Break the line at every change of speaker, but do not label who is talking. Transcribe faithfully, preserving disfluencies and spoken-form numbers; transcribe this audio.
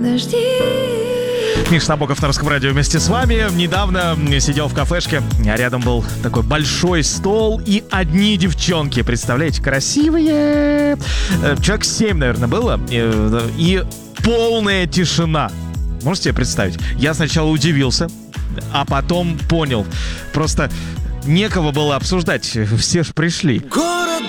Дожди.
Миша Набоков на Русском радио вместе с вами. Недавно сидел в кафешке, а рядом был такой большой стол и одни девчонки. Представляете, красивые. Человек семь, наверное, было. И полная тишина. Можете себе представить? Я сначала удивился, а потом понял. Просто некого было обсуждать. Все ж пришли.
Город